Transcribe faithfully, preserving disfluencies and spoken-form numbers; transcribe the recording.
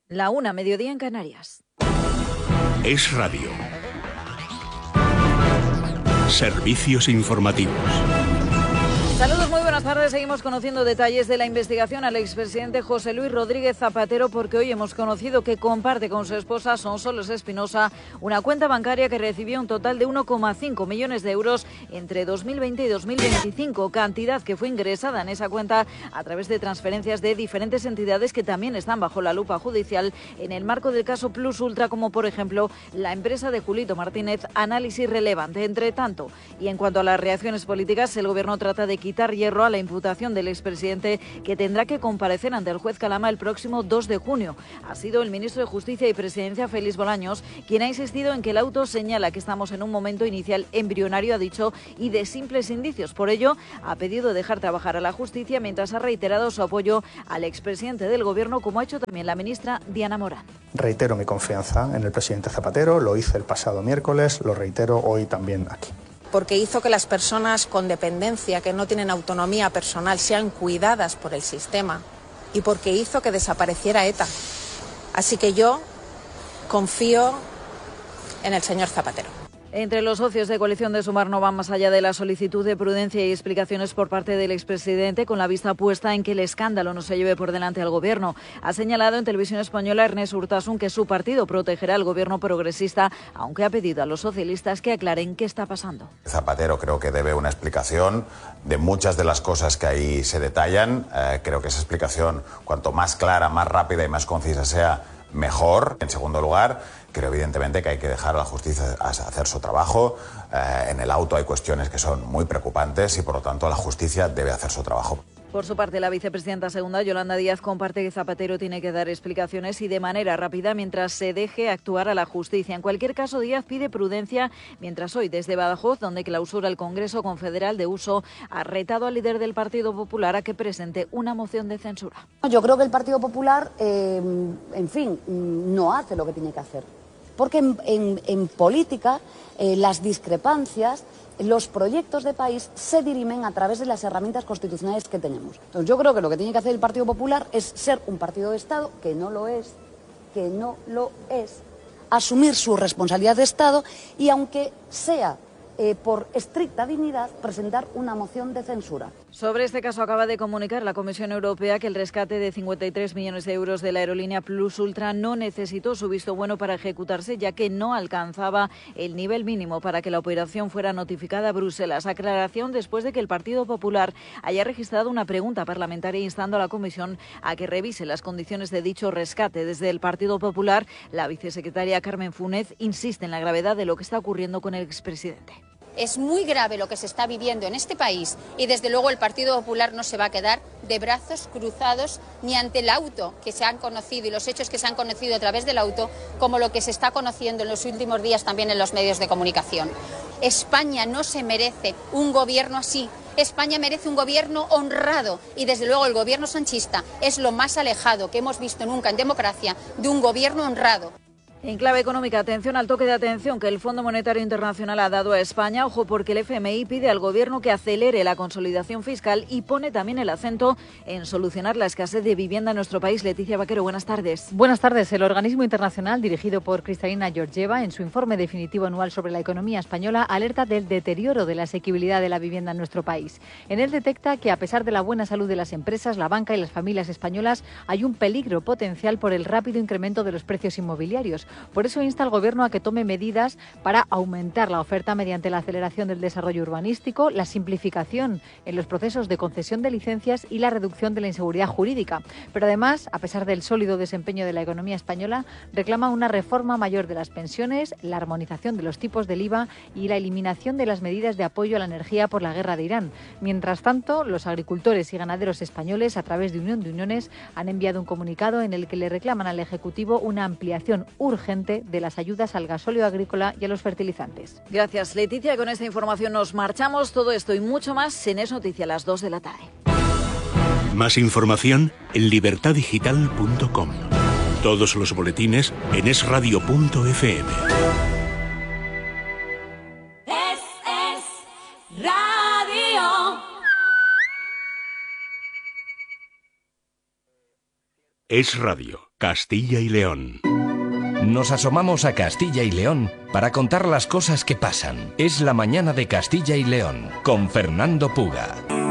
La una, mediodía en Canarias. Es Radio. Servicios informativos. Saludos, muy buenas tardes. Seguimos conociendo detalles de la investigación al expresidente José Luis Rodríguez Zapatero, porque hoy hemos conocido que comparte con su esposa Sonsoles Espinosa una cuenta bancaria que recibió un total de uno coma cinco millones de euros entre dos mil veinte y dos mil veinticinco, cantidad que fue ingresada en esa cuenta a través de transferencias de diferentes entidades que también están bajo la lupa judicial en el marco del caso Plus Ultra, como por ejemplo la empresa de Julito Martínez, Análisis Relevante. Entre tanto, y en cuanto a las reacciones políticas, el Gobierno trata de quitar hierro a la imputación del expresidente, que tendrá que comparecer ante el juez Calama el próximo dos de junio. Ha sido el ministro de Justicia y Presidencia, Félix Bolaños, quien ha insistido en que el auto señala que estamos en un momento inicial embrionario, ha dicho, y de simples indicios. Por ello, ha pedido dejar trabajar a la justicia, mientras ha reiterado su apoyo al expresidente del Gobierno, como ha hecho también la ministra Diana Morán. Reitero mi confianza en el presidente Zapatero, lo hice el pasado miércoles, lo reitero hoy también aquí. Porque hizo que las personas con dependencia, que no tienen autonomía personal, sean cuidadas por el sistema, y porque hizo que desapareciera ETA. Así que yo confío en el señor Zapatero. Entre los socios de coalición de Sumar no van más allá de la solicitud de prudencia y explicaciones por parte del expresidente, con la vista puesta en que el escándalo no se lleve por delante al Gobierno. Ha señalado en Televisión Española Ernest Urtasun que su partido protegerá al Gobierno progresista, aunque ha pedido a los socialistas que aclaren qué está pasando. Zapatero creo que debe una explicación de muchas de las cosas que ahí se detallan. Eh, creo que esa explicación, cuanto más clara, más rápida y más concisa sea, mejor. En segundo lugar, creo evidentemente que hay que dejar a la justicia hacer su trabajo. Eh, en el auto hay cuestiones que son muy preocupantes y por lo tanto la justicia debe hacer su trabajo. Por su parte, la vicepresidenta segunda, Yolanda Díaz, comparte que Zapatero tiene que dar explicaciones y de manera rápida mientras se deje actuar a la justicia. En cualquier caso, Díaz pide prudencia, mientras hoy desde Badajoz, donde clausura el Congreso Confederal de Uso, ha retado al líder del Partido Popular a que presente una moción de censura. Yo creo que el Partido Popular, eh, en fin, no hace lo que tiene que hacer. Porque en, en, en política eh, las discrepancias, los proyectos de país se dirimen a través de las herramientas constitucionales que tenemos. Entonces yo creo que lo que tiene que hacer el Partido Popular es ser un partido de Estado, que no lo es, que no lo es, asumir su responsabilidad de Estado y, aunque sea eh, por estricta dignidad, presentar una moción de censura. Sobre este caso acaba de comunicar la Comisión Europea que el rescate de cincuenta y tres millones de euros de la aerolínea Plus Ultra no necesitó su visto bueno para ejecutarse, ya que no alcanzaba el nivel mínimo para que la operación fuera notificada a Bruselas. Aclaración después de que el Partido Popular haya registrado una pregunta parlamentaria instando a la Comisión a que revise las condiciones de dicho rescate. Desde el Partido Popular, la vicesecretaria Carmen Funes insiste en la gravedad de lo que está ocurriendo con el expresidente. Es muy grave lo que se está viviendo en este país y desde luego el Partido Popular no se va a quedar de brazos cruzados ni ante el auto que se han conocido y los hechos que se han conocido a través del auto, como lo que se está conociendo en los últimos días también en los medios de comunicación. España no se merece un gobierno así. España merece un gobierno honrado y desde luego el gobierno sanchista es lo más alejado que hemos visto nunca en democracia de un gobierno honrado. En clave económica, atención al toque de atención que el Fondo Monetario Internacional ha dado a España. Ojo, porque el F M I pide al Gobierno que acelere la consolidación fiscal y pone también el acento en solucionar la escasez de vivienda en nuestro país. Leticia Vaquero, buenas tardes. Buenas tardes. El organismo internacional, dirigido por Cristalina Georgieva, en su informe definitivo anual sobre la economía española, alerta del deterioro de la asequibilidad de la vivienda en nuestro país. En él detecta que, a pesar de la buena salud de las empresas, la banca y las familias españolas, hay un peligro potencial por el rápido incremento de los precios inmobiliarios. Por eso insta al Gobierno a que tome medidas para aumentar la oferta mediante la aceleración del desarrollo urbanístico, la simplificación en los procesos de concesión de licencias y la reducción de la inseguridad jurídica. Pero además, a pesar del sólido desempeño de la economía española, reclama una reforma mayor de las pensiones, la armonización de los tipos del I V A y la eliminación de las medidas de apoyo a la energía por la guerra de Irán. Mientras tanto, los agricultores y ganaderos españoles, a través de Unión de Uniones, han enviado un comunicado en el que le reclaman al Ejecutivo una ampliación urgente de las ayudas al gasóleo agrícola y a los fertilizantes. Gracias, Leticia. Con esta información nos marchamos. Todo esto y mucho más en Es Noticia a las dos de la tarde. Más información en libertad digital punto com. Todos los boletines en es radio punto efe eme. Es, es radio. Es Radio, Castilla y León. Nos asomamos a Castilla y León para contar las cosas que pasan. Es la mañana de Castilla y León con Fernando Puga.